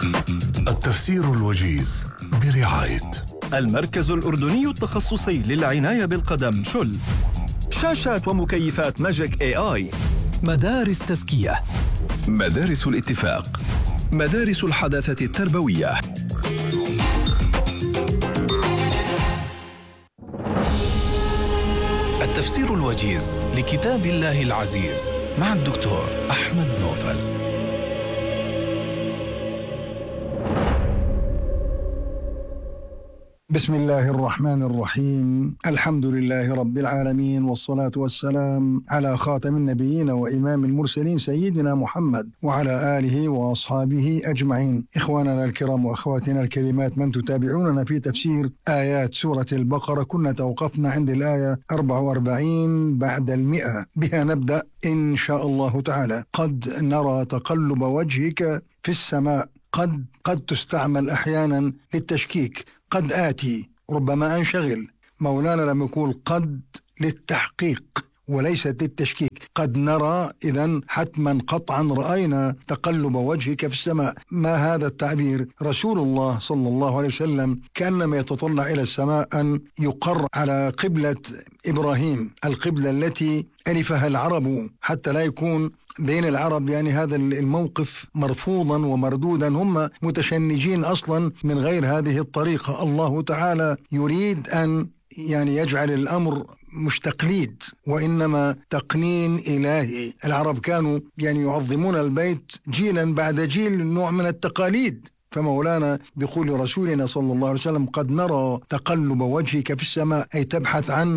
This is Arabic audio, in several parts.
التفسير الوجيز برعاية المركز الأردني التخصصي للعناية بالقدم شل، شاشات ومكيفات ماجيك AI، مدارس تزكية، مدارس الاتفاق، مدارس الحداثة التربوية. التفسير الوجيز لكتاب الله العزيز مع الدكتور أحمد نوفل. بسم الله الرحمن الرحيم. الحمد لله رب العالمين، والصلاة والسلام على خاتم النبيين وإمام المرسلين سيدنا محمد وعلى آله وأصحابه أجمعين. إخواننا الكرام وأخواتنا الكريمات من تتابعوننا في تفسير آيات سورة البقرة، كنا توقفنا عند الآية 44 بعد 100. بها نبدأ إن شاء الله تعالى. قد نرى تقلب وجهك في السماء. قد تستعمل أحيانا للتشكيك، قد آتي ربما أنشغل. مولانا لما يقول قد للتحقيق وليست للتشكيك. قد نرى، إذن حتما قطعا رأينا تقلب وجهك في السماء. ما هذا التعبير؟ رسول الله صلى الله عليه وسلم كأنما يتطلع إلى السماء أن يقر على قبلة إبراهيم، القبلة التي ألفها العرب، حتى لا يكون بين العرب يعني هذا الموقف مرفوضا ومردودا. هم متشنجين أصلا من غير هذه الطريقة. الله تعالى يريد أن يجعل الأمر مش تقليد وإنما تقنين إلهي. العرب كانوا يعظمون البيت جيلا بعد جيل، نوع من التقاليد. فمولانا بيقول رسولنا صلى الله عليه وسلم قد نرى تقلب وجهك في السماء، أي تبحث عن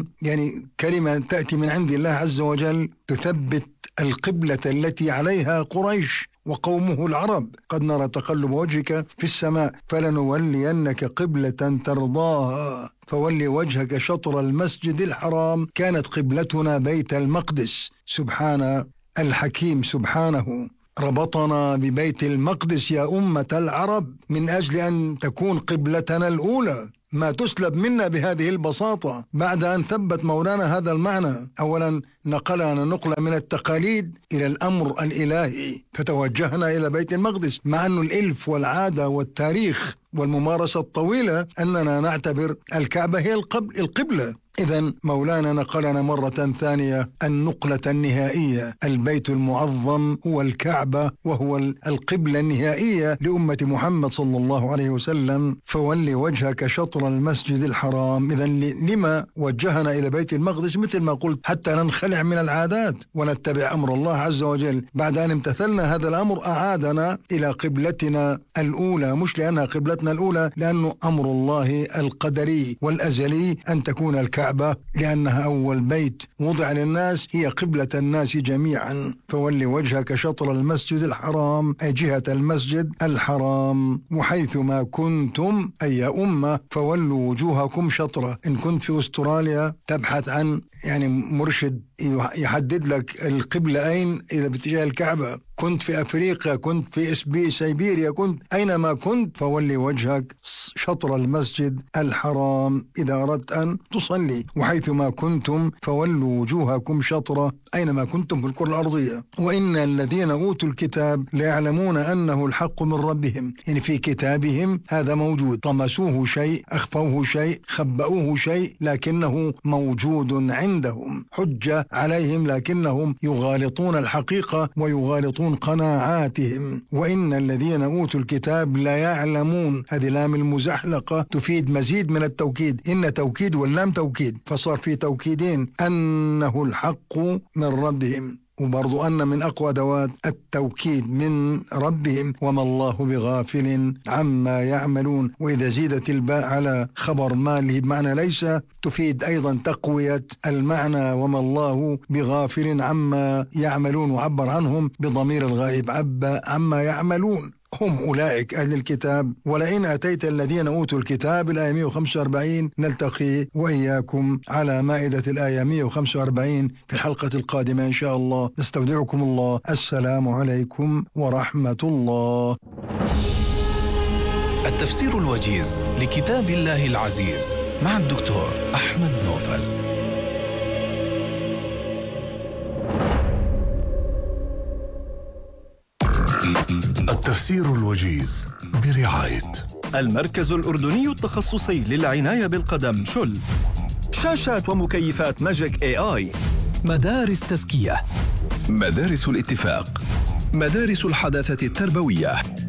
كلمة تأتي من عند الله عز وجل تثبت القبلة التي عليها قريش وقومه العرب. قد نرى تقلب وجهك في السماء فلنولينك قبلة ترضاها فولي وجهك شطر المسجد الحرام. كانت قبلتنا بيت المقدس. سبحان الحكيم سبحانه، ربطنا ببيت المقدس يا أمة العرب من أجل أن تكون قبلتنا الأولى. ما تسلب منا بهذه البساطة بعد أن ثبت مولانا هذا المعنى. أولا نقلنا نقلة من التقاليد إلى الأمر الإلهي، فتوجهنا إلى بيت المقدس، مع أن الإلف والعادة والتاريخ والممارسة الطويلة أننا نعتبر الكعبة هي القبلة. إذن مولانا نقلنا مرة ثانية النقلة النهائية. البيت المعظم هو الكعبة، وهو القبلة النهائية لأمة محمد صلى الله عليه وسلم. فولي وجهك شطر المسجد الحرام. إذن لما وجهنا إلى بيت المقدس؟ مثل ما قلت، حتى ننخلع من العادات ونتبع أمر الله عز وجل. بعد أن امتثلنا هذا الأمر أعادنا إلى قبلتنا الأولى، مش لأنها قبلتنا الأولى، لأنه أمر الله القدري والأزلي أن تكون الكعبة لأنها أول بيت وضع للناس، هي قبلة الناس جميعا. فولي وجهك شطر المسجد الحرام، أي جهة المسجد الحرام. وحيث ما كنتم، أي يا أمة، فولوا وجوهكم شطرة. إن كنت في أستراليا تبحث عن مرشد يحدد لك القبلة أين إذا باتجاه الكعبة. كنت في أفريقيا، كنت في سيبيريا، كنت أينما كنت، فولي وجهك شطر المسجد الحرام إذا أردت أن تصلي. وحيث ما كنتم فولوا وجوهكم شطرة، أينما كنتم في الكرة الأرضية. وإن الذين أوتوا الكتاب ليعلمون أنه الحق من ربهم. في كتابهم هذا موجود، طمسوه شيء، أخفوه شيء، خبأوه شيء، لكنه موجود عندهم، حجة عليهم، لكنهم يغالطون الحقيقة ويغالطون قناعاتهم. وإن الذين أوتوا الكتاب لا يعلمون، هذه لام المزحلقة تفيد مزيد من التوكيد. إن توكيد واللام توكيد، فصار في توكيدين، أنه الحق من ربهم. وبرضو أن من أقوى أدوات التوكيد من ربهم، وما الله بغافل عما يعملون. وإذا زيدت الباء على خبر ما اللي بمعنى ليس تفيد أيضا تقوية المعنى، وما الله بغافل عما يعملون، وعبر عنهم بضمير الغائب عما يعملون. هم أولئك أهل الكتاب. ولئن أتيت الذين أوتوا الكتاب، الآية 145. نلتقي وإياكم على مائدة الآية 145 في الحلقة القادمة إن شاء الله. نستودعكم الله. السلام عليكم ورحمة الله. التفسير الوجيز لكتاب الله العزيز مع الدكتور أحمد نوفل. التفسير الوجيز برعاية المركز الأردني التخصصي للعناية بالقدم شل. شاشات ومكيفات ماجيك AI. مدارس تزكية. مدارس الاتفاق، مدارس الحداثة التربوية.